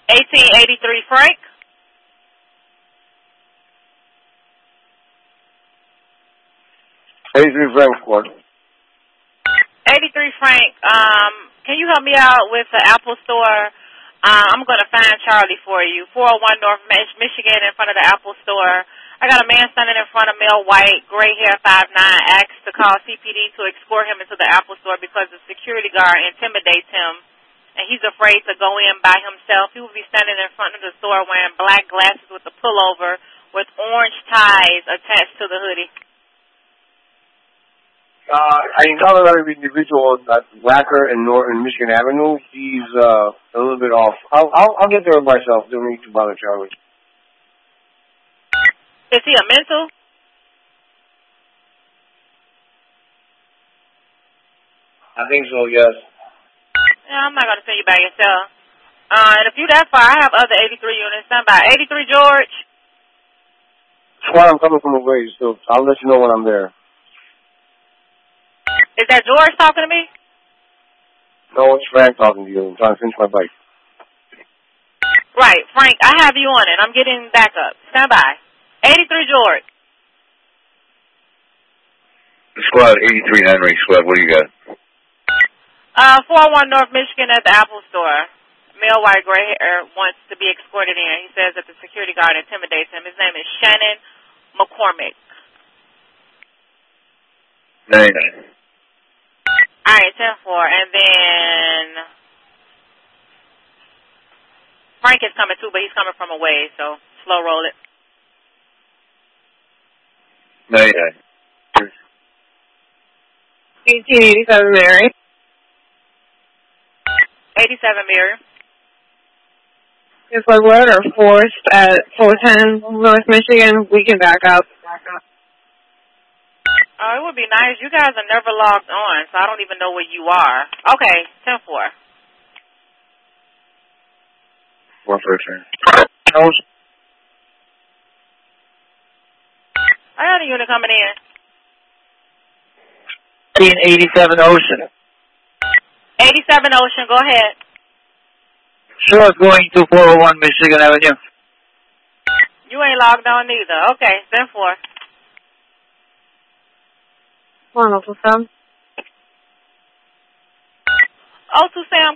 1883 Frank. Squad. 83 Frank, can you help me out with the Apple Store? I'm going to find Charlie for you. 401 North Michigan in front of the Apple Store. I got a man standing in front of Mel White, gray hair, 5'9", asked to call CPD to escort him into the Apple Store because the security guard intimidates him, and he's afraid to go in by himself. He will be standing in front of the store wearing black glasses with a pullover with orange ties attached to the hoodie. I encountered another individual at Wacker and Michigan Avenue. He's a little bit off. I'll get there myself. Don't need to bother Charlie. Is he a mental? I think so, yes. Yeah, I'm not going to send you by yourself. And if you that far, I have other 83 units. Stand by. 83 George. Squad, I'm coming from a ways, so I'll let you know when I'm there. Is that George talking to me? No, it's Frank talking to you. I'm trying to finish my bike. Right, Frank, I have you on it. I'm getting backup. Stand by. 83 George. Squad, 83 Henry. Squad, what do you got? 401 North Michigan at the Apple Store. Male white gray hair wants to be escorted in. He says that the security guard intimidates him. His name is Shannon McCormick. 99. All right, 10-4. And then Frank is coming too, but he's coming from a ways, so slow roll it. 99. 1887 Mary. 87 Mary. It's like what? Or Forest at 410 North Michigan. We can back up. Oh, it would be nice. You guys are never logged on, so I don't even know where you are. Okay, 10-4. 1 for a turn. I got a unit coming in. 1887 Ocean. 87 Ocean, go ahead. Sure, going to 401 Michigan Avenue. You ain't logged on either. Okay, 10-4. Come on, Uncle Sam. Oh, to Sam.